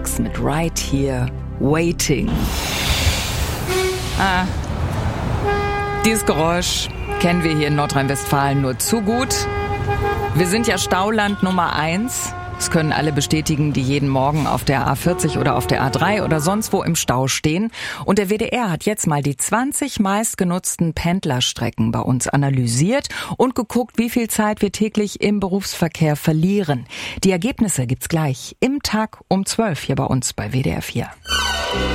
X mit Right Here Waiting. Dieses Geräusch kennen wir hier in Nordrhein-Westfalen nur zu gut. Wir sind ja Stauland Nummer 1. Das können alle bestätigen, die jeden Morgen auf der A40 oder auf der A3 oder sonst wo im Stau stehen. Und der WDR hat jetzt mal die 20 meistgenutzten Pendlerstrecken bei uns analysiert und geguckt, wie viel Zeit wir täglich im Berufsverkehr verlieren. Die Ergebnisse gibt's gleich im Tag um 12 hier bei uns bei WDR 4.